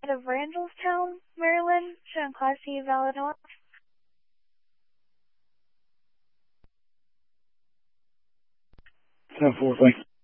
of Randallstown, Maryland, showing Class C valid on. 10-4, thanks.